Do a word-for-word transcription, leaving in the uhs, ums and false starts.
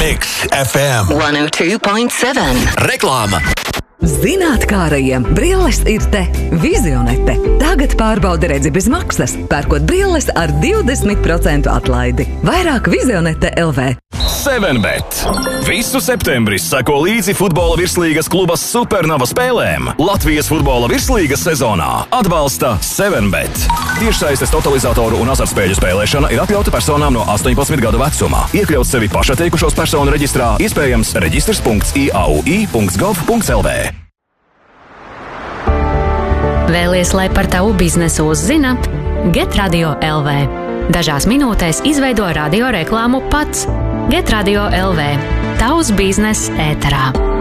Mix F M one oh two point seven. Reklāma. Zinātkārajiem brilles ir te. Vizionete. Tagad pārbauda redzi bez maksas, pērkot brilles ar divdesmit procentu atlaidi. Vairāk Vizionete L V. seven bet. Visu septembri seko līdzi futbola virslīgas kluba Supernova spēlēm. Latvijas futbola virslīgas sezonā atbalsta seven bet. Tiešsaistes totalizatoru un azartspēļu spēlēšana ir atļauta personām no astoņpadsmit gadu vecumā. Iekļaut sevi pašatteikušos personu reģistrā, iespējams reģistrs punkts i a u i punkts gov punkts l v. Vēlies, lai par tavu biznesu uzzina? Get Radio L V. Dažās minūtēs izveido radio reklāmu pats. Get Radio L V. Tavs biznes ēterā.